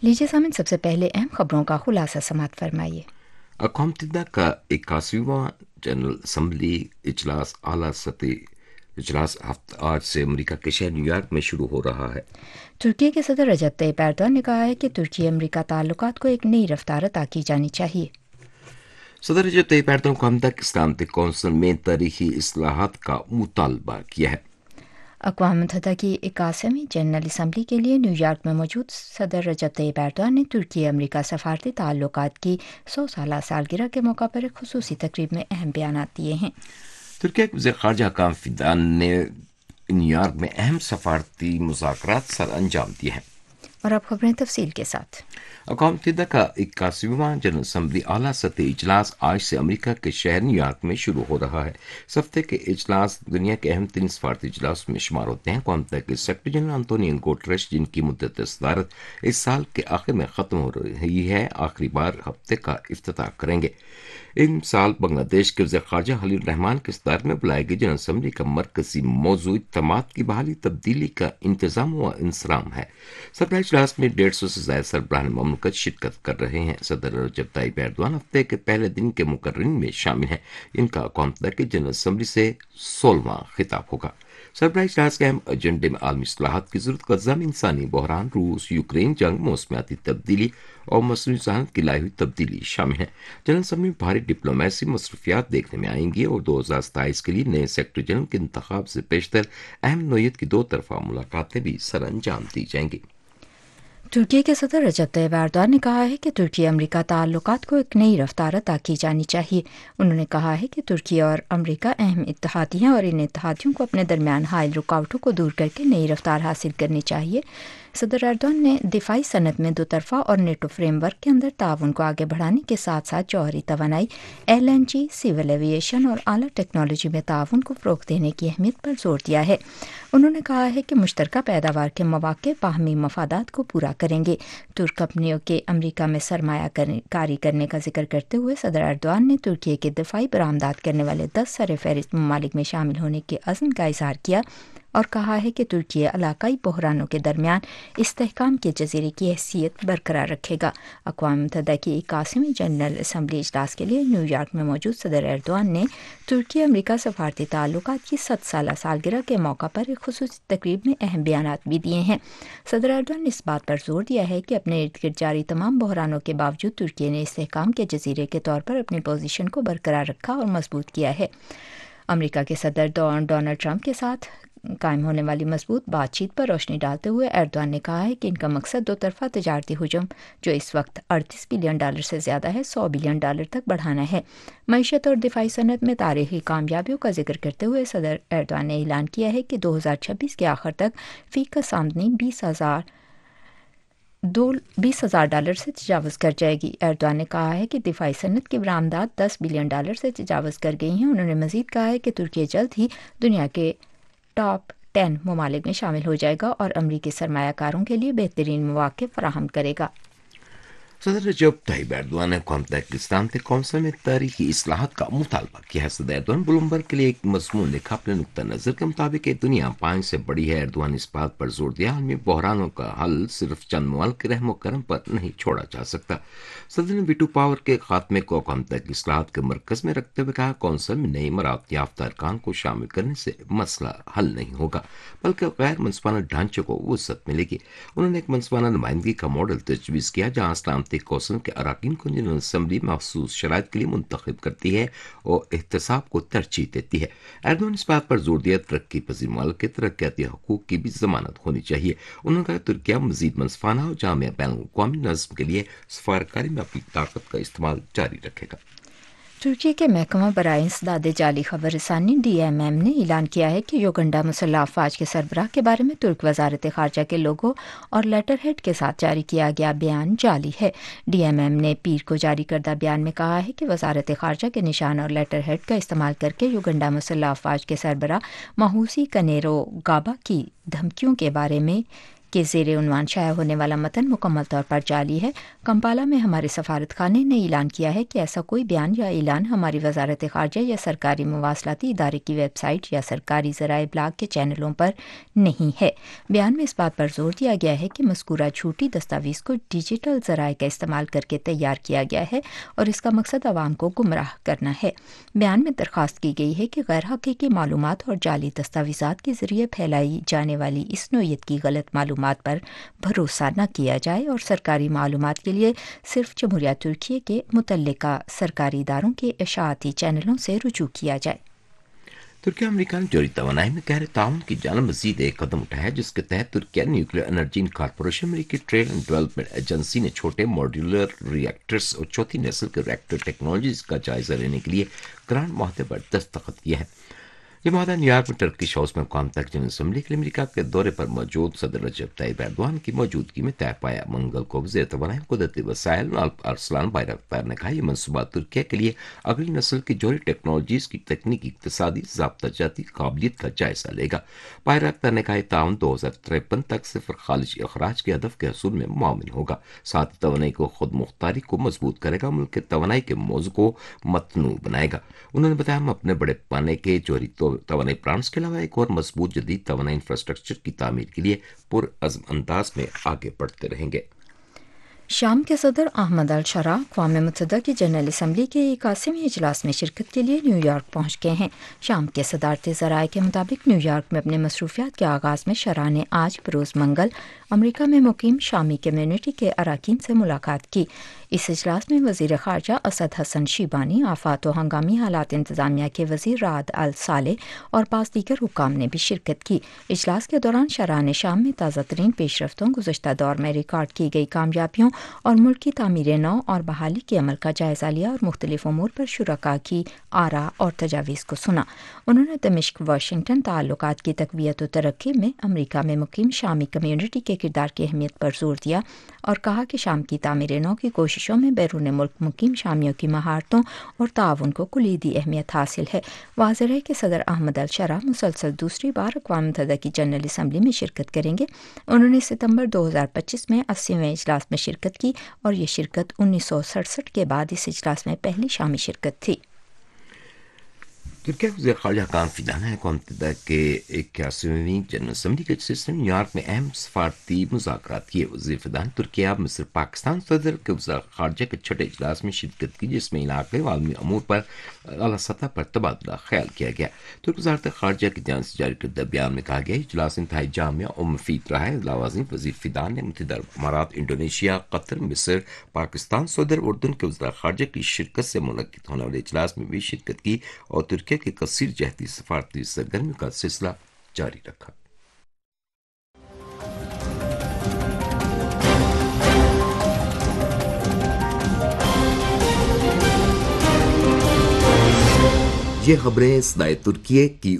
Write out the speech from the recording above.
लीजिए सामिन, सबसे पहले अहम खबरों का खुलासा समात फरमाइए। अक़वाम मुत्तहिदा का 81वां जनरल असम्बली इजलास आला सतह इजलास आज से अमेरिका के शहर न्यूयॉर्क में शुरू हो रहा है। तुर्की के सदर रजब तैयब एर्दोआन ने कहा है कि तुर्की अमेरिका ताल्लुकात को एक नई रफ्तार अता की जानी चाहिए। सदर रजब तैयब एर्दोआन को हमदक इस्लामिक कौंसिल में तारीखी इस्लाहात का मुतालबा किया है। अक़वाम मुत्तहिदा की 81वीं जनरल असम्बली के लिए न्यूयॉर्क में मौजूद सदर रजब तैयब एर्दोआन ने तुर्की अमेरिका सफारती ताल्लुकात की 100 साला सालगिरह के मौका पर एक खुसूसी तकरीब में अहम बयान दिए हैं। तुर्की के वज़ीर ख़ारजा हाकाम फिदान ने न्यूयॉर्क में अहम सफारती मुज़ाकरात सर अंजाम दिए हैं। और अब खबरें तफसील के साथ। अक़वाम मुत्तहिदा का 81वां जनरल असम्बली आला सतह इजलास आज से अमेरिका के शहर न्यूयॉर्क में शुरू हो रहा है। इस हफ्ते के इजलास दुनिया के अहम तीन सफारती इजलास में शुमार होते हैं। अक़वाम मुत्तहिदा के सेक्रेटरी जनरल अंतोनियो गुटेरेस, जिनकी मुद्दत सदारत इस साल के आखिर में ख़त्म हो रही है, आखिरी बार हफ्ते का इफ्तिताह करेंगे। इन साल बांग्लादेश के वज़ीर ख़ारजा खलील रहमान की सदारत में बुलाई गई जनरल असम्बली का मरकजी मौजू इत्तेमाद की बहाली, तब्दीली का इंतज़ाम व इंसराम है। सरबराह इजलास में 150 से ज़ायद सरबराह मुमलिकत शिरकत कर रहे हैं। सदर रजब तैयब एर्दोआन हफ्ते के पहले दिन के मुकर्रिरीन में शामिल हैं। इनका अक़वाम मुत्तहिदा की जनरल असम्बली से 16वां खिताब होगा। सरबराह इजलास के अहम एजेंडे में आलमी इस्लाहात की ज़रूरत, गज़ा में इंसानी बहरान, रूस यूक्रेन जंग, मौसमियाती तब्दीली और मसनूई ज़हानत की लाई हुई तब्दीली शामिल है। जनरल असम्बली में भारी डिप्लोमेसी मसरूफियात देखने में आएंगी और 2027 के लिए नए सेक्रेटरी जनरल के इंतखाब से पेशतर अहम नोयत की दो तरफा मुलाकातें भी सर अंजाम दी जाएंगी। तुर्की के सदर रजब तैयब एर्दोआन ने कहा है कि तुर्की अमेरिका ताल्लुकात को एक नई रफ्तार अता की जानी चाहिए। उन्होंने कहा है कि तुर्की और अमेरिका अहम इत्तेहादी हैं और इन इत्तेहादियों को अपने दरमियान हायल रुकावटों को दूर करके नई रफ्तार हासिल करनी चाहिए। सदर एर्दोआन ने दिफाई सनत में दो तरफा और नेटो फ्रेमवर्क के अंदर ताउन को आगे बढ़ाने के साथ साथ जौहरी तवानाई, LNG, सिविल एविएशन और आला टेक्नोलॉजी में ताउन को फ़रोग़ देने की अहमियत पर जोर दिया है। उन्होंने कहा है कि मुश्तरका पैदावार के मौक़े बाहमी मफादात को पूरा करेंगे। तुर्क कंपनियों के अमेरिका में सरमाया कारी करने का जिक्र करते हुए सदर एर्दोआन ने तुर्की के दिफाई बरामदात करने वाले 10 सरफ़हरिस्त ममालिक में शामिल होने के अज़्म का इज़हार किया और कहा है कि तुर्की इलाकाई बहरानों के दरमियान इस्तेहकाम के जजीरे की हैसियत बरकरार रखेगा। अक़वाम मुत्तहिदा की 81वीं जनरल असम्बली इजलास के लिए न्यूयॉर्क में मौजूद सदर एर्दोआन ने तुर्की अमेरिका सफारती ताल्लुकात की 100 साला सालगिरह के मौका पर एक खुसूसी तकरीब में अहम बयानात भी दिए हैं। सदर एर्दोआन ने इस बात पर जोर दिया है कि अपने इर्द गिर्द जारी तमाम बहरानों के बावजूद तुर्की ने इस्तेहकाम के जजीरे के तौर पर अपनी पोजीशन को बरकरार रखा और मजबूत किया है। अमेरिका के सदर डोनाल्ड ट्रंप के साथ कायम होने वाली मजबूत बातचीत पर रोशनी डालते हुए एर्दोआन ने कहा है कि इनका मकसद दो तरफा तजारती हुजूम, जो इस वक्त $38 बिलियन से ज़्यादा है, $100 बिलियन तक बढ़ाना है। मईशत और दिफाई सनत में तारीखी कामयाबियों का जिक्र करते हुए सदर एर्दोआन ने ऐलान किया है कि 2026 के आखिर तक फी कस आमदनी $20,000 से तजावज़ कर जाएगी। एर्दोआन ने कहा है कि दिफाई सनत की बरामदात $10 बिलियन से तजावज़ कर गई हैं। उन्होंने मज़ीद कहा है कि तुर्की जल्द ही दुनिया के टॉप 10 ममालिक में शामिल हो जाएगा और अमरीकी सरमायाकारों के लिए बेहतरीन मौक़े फराहम करेगा। सदर रजब तैयब एर्दोआन ने अक़वाम मुत्तहिदा की इस्लामिक कौंसिल में तारीखी इस्लाहात का मुतालबा किया है। सदर एर्दोआन ब्लूमबर्ग के लिए एक मज़मून लिखा। अपने नुक्ता नज़र के मुताबिक दुनिया पानी से बड़ी है। एर्दोआन इस बात पर जोर दिया, आलमी बहरानों का हल सिर्फ चंद मुल्क के रहमो करम पर नहीं छोड़ा जा सकता। सदर ने वीटो पावर के खात्मे को अक़वाम मुत्तहिदा की इस्लाहात के मरकज़ में रखते हुए कहा, कौंसिल में नई मरामत याफ्ता अरकान को शामिल करने से मसला हल नहीं होगा, बल्कि गैर मनसबाना ढांचे को वुसअत मिलेगी। उन्होंने एक मनसबाना नुमाइंदगी का मॉडल तजवीज़ किया, जहाँ सलामती कौंसिल के अरकान को जनरल असम्बली मखसूस शराइत के लिए मुंतखब करती है और एहतसाब को तरजीह देती है। एर्दोआन इस बात पर जोर दिया, तरक्की पजीर मुल्क के तरक्याती हकूक़ की भी ज़मानत होनी चाहिए। उन्होंने कहा, तुर्की मज़ीद मनसफाना और जामिया बैनुल-अक़वामी नज़्म के लिए सफारतकारी में अपनी ताकत का इस्तेमाल जारी रखेगा। तुर्की के महकमा बराए इंसदाद जाली खबर रसानी DMM ने ऐलान किया है कि युगंडा मुसल्लह अफवाज के सरबराह के बारे में तुर्क वजारत खारजा के लोगो और लेटर हेड के साथ जारी किया गया बयान जाली है। DMM ने पीर को जारी करदा बयान में कहा है कि वजारत खारजा के निशान और लेटर हेड का इस्तेमाल करके युगंडा मुसल्लह अफवाज के सरबराह महूसी कनेरो गाबा की धमकियों के बारे में के ज़ेरे उन्वान शाया होने वाला मतन मुकम्मल तौर पर जाली है। कंपाला में हमारे सफारत खाने ने ऐलान किया है कि ऐसा कोई बयान या ऐलान हमारी वजारत ख़ारजा या सरकारी मवासलाती इदारे की वेबसाइट या सरकारी ज़राए ब्लाग के चैनलों पर नहीं है। बयान में इस बात पर जोर दिया गया है कि मज़कूरा झूठी दस्तावेज़ को डिजिटल ज़राए का इस्तेमाल करके तैयार किया गया है और इसका मकसद आवाम को गुमराह करना है। बयान में दरख्वास्त की गई है कि गैर हकीकी मालूमात और जाली दस्तावेज़ात के ज़रिए फैलाई जाने वाली इस नोयत की गलत मालूमात पर भरोसा न किया जाए और सरकारी मालूमात के लिए सिर्फ जमहूरिया तुर्की के मुतल्लिका सरकारी इदारों के इशाअती चैनलों से रुजू किया जाए। तुर्की अमेरिका ने जौहरी तवानाई में गहरे ताउन की जानब मजीद एक कदम उठाया है, जिसके तहत तुर्की न्यूक्लियर एनर्जी कॉरपोरेशन अमेरिकी ट्रेड एंड डेवलपमेंट एजेंसी ने छोटे मॉड्यूलर रिएक्टर्स और चौथी नस्ल के रिएक्टर टेक्नोलॉजीज का जायजा लेने के लिए ग्रांड मुआहदे पर दस्तखत किया है। ये मुआहदा न्यूयॉर्क में टर्किश हाउस में मुकाम तक जनरल असम्बली के लिए अमेरिका के दौरे पर मौजूद सदर रजब तैयब एर्दोआन की मौजूदगी में तय पाया। मंगल को वज़ीर तवानाई कुदरती वसाइल अरसलान बायरक्तार ने कहा, यह मनसूबा तुर्की के लिए अगली नस्ल की जौहरी टेक्नोलॉजीज की तकनीकी, इक्तसादी, ज़ाब्ताजाती काबिलियत का जायजा लेगा। बायरक्तार ने कहा, यह ताउन 2053 तक सिफर खालिजी अखराज के हदफ के हसूल में मुआविन होगा। साथ ही तवानाई को खुद मुख्तारी को मजबूत करेगा, मुल्क के तवानाई के मौजू को मतनू बनाएगा। उन्होंने बताया, हम अपने बड़े पैमाने के जौहरी तवानाई प्लांट्स के अलावा एक और मजबूत जदीद तवानाई इंफ्रास्ट्रक्चर की तामीर के लिए पुरअज़्म अंदाज में आगे बढ़ते रहेंगे। शाम के सदर अहमद अल शरा अक़वाम मुत्तहिदा की जनरल असम्बली के 81वें इजलास में शिरकत के लिए न्यूयॉर्क पहुँच गए हैं। शाम के सदारती ज़राए के मुताबिक न्यूयॉर्क में अपने मसरूफियात के आगाज़ में शरा ने आज बरोज़ मंगल अमरीका में मुकीम शामी कम्यूनिटी के अरकान से मुलाकात की। इस इजलास में वज़ीर ख़ारजा असद हसन शीबानी, आफ़ात व हंगामी हालात इंतज़ामिया के वज़ीर राद अल साले और 5 दीगर हुक्काम ने भी शिरकत की। इजलास के दौरान शरा ने शाम में ताज़ा तरीन पेशरफ्तों, गुज़श्ता दौर में रिकॉर्ड की गई कामयाबियों और मुल्क की तामीर नौ और बहाली के अमल का जायज़ा लिया और मुख्तलिफ उमूर पर शुरका की आरा और तजावीज़ को सुना। उन्होंने दमिश्क वाशिंगटन ताल्लुकात की तक़वियत व तरक्की में अमरीका में मुकीम शामी कम्यूनिटी के किरदार की अहमियत पर जोर दिया और कहा कि शाम की तामीर नौ की कोशिशों में बैरून मुल्क मुकीम शामियों की महारतों और ताउन को कुलीदी अहमियत हासिल है। वाज़ेह है कि सदर अहमद अल शरा मुसलसल दूसरी बार अक़वाम मुत्तहिदा की जनरल असम्बली में शिरकत करेंगे। उन्होंने सितंबर 2025 में 80वें इजलास में शिरकत की और ये शिरकत 1967 के बाद इस इजलास में पहली शामी शिरकत थी। तुर्की वज़ीर ख़ारजा कान फ़िदान ने अक़वाम मुत्तहिदा के 81वीं जनरल असम्बली के सिलसिले में न्यूयॉर्क में अहम सफ़ारती मुज़ाकरात किए। वज़ीर फ़िदान तुर्की अब मिस्र पाकिस्तान सदर के वज़ीर ख़ारजा के छठे इजलास में शिरकत की, जिसमें इलाक़ाई व आलमी अमूर पर आला सतह पर तबादला ख्याल किया गया। तुर्क वज़ारत ख़ारजा की जानिब से जारी करदा बयान में कहा गया, इजलास इंतहाई जामिया और मुफीद रहा है। लावाज़िम वज़ीर फ़िदान ने मुत्तहिदा अरब अमारात, इंडोनेशिया, कतर, मिस्र, पाकिस्तान सदर, उर्दन के वज़ीर ख़ारजा की शिरकत से मुनक़्क़िद होने वाले इजलास में भी शिरकत की और तुर्की के कसीर जहती सफारती सरगर्मियों का सिलसिला जारी रखा। ये खबरें सदाए तुर्की की